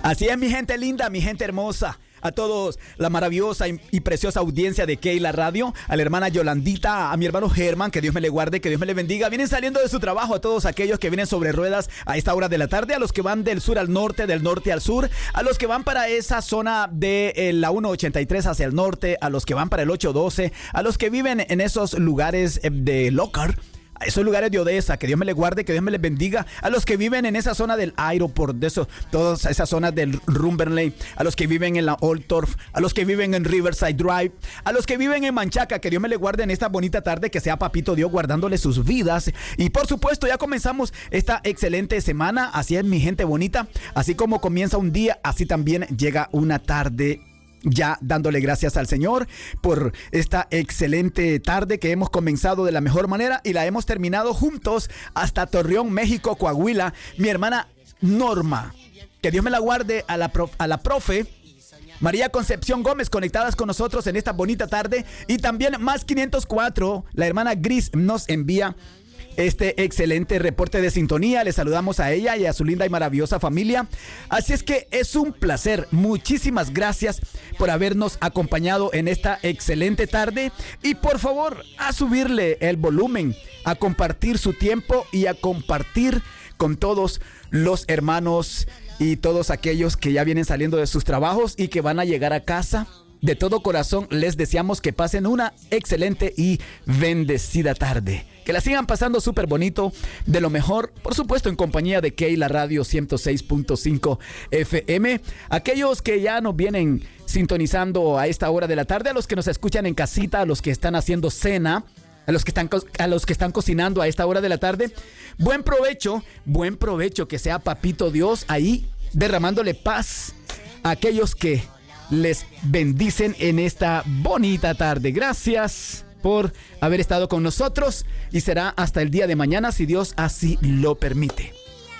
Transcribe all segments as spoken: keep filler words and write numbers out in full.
Así es, mi gente linda, mi gente hermosa. A todos, la maravillosa y, y preciosa audiencia de Keila Radio, a la hermana Yolandita, a mi hermano Germán, que Dios me le guarde, que Dios me le bendiga. Vienen saliendo de su trabajo, a todos aquellos que vienen sobre ruedas a esta hora de la tarde, a los que van del sur al norte, del norte al sur, a los que van para esa zona de eh, la ciento ochenta y tres hacia el norte, a los que van para el ochocientos doce, a los que viven en esos lugares eh, de Lócar, a esos lugares de Odessa, que Dios me les guarde, que Dios me les bendiga, a los que viven en esa zona del aeropuerto, de eso, todas esas zonas del Rumberley, a los que viven en la Old Turf, a los que viven en Riverside Drive, a los que viven en Manchaca, que Dios me les guarde en esta bonita tarde, que sea Papito Dios guardándole sus vidas. Y por supuesto, ya comenzamos esta excelente semana, así es mi gente bonita, así como comienza un día, así también llega una tarde. Ya dándole gracias al Señor por esta excelente tarde que hemos comenzado de la mejor manera y la hemos terminado juntos hasta Torreón, México, Coahuila. Mi hermana Norma, que Dios me la guarde, a la, prof, a la profe María Concepción Gómez, conectadas con nosotros en esta bonita tarde. Y también más quinientos cuatro, la hermana Gris nos envía este excelente reporte de sintonía. Le saludamos a ella y a su linda y maravillosa familia. Así es que es un placer. Muchísimas gracias por habernos acompañado en esta excelente tarde. Y por favor, a subirle el volumen, a compartir su tiempo y a compartir con todos los hermanos y todos aquellos que ya vienen saliendo de sus trabajos y que van a llegar a casa. De todo corazón les deseamos que pasen una excelente y bendecida tarde. Que la sigan pasando súper bonito, de lo mejor, por supuesto en compañía de Keila Radio ciento seis punto cinco F M. Aquellos que ya nos vienen sintonizando a esta hora de la tarde, a los que nos escuchan en casita, a los que están haciendo cena, a los que están, a los que están cocinando a esta hora de la tarde, buen provecho, buen provecho, que sea Papito Dios ahí derramándole paz a aquellos que les bendicen en esta bonita tarde. Gracias por haber estado con nosotros y será hasta el día de mañana si Dios así lo permite.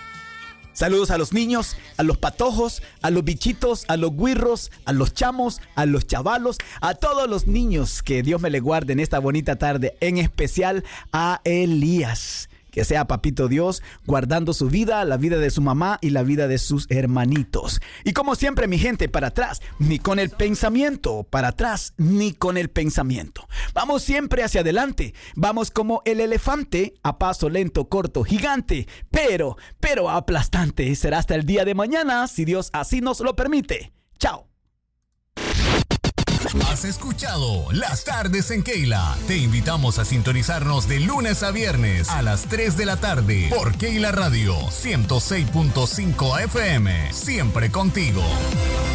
Saludos a los niños, a los patojos, a los bichitos, a los guirros, a los chamos, a los chavalos, a todos los niños, que Dios me le guarde en esta bonita tarde, en especial a Elías. Que sea Papito Dios guardando su vida, la vida de su mamá y la vida de sus hermanitos. Y como siempre, mi gente, para atrás, ni con el pensamiento, para atrás, ni con el pensamiento. Vamos siempre hacia adelante, vamos como el elefante, a paso lento, corto, gigante, pero, pero aplastante. Será hasta el día de mañana, si Dios así nos lo permite. Chao. Has escuchado Las Tardes en Keila. Te invitamos a sintonizarnos de lunes a viernes a las tres de la tarde por Keila Radio ciento seis punto cinco F M. Siempre contigo.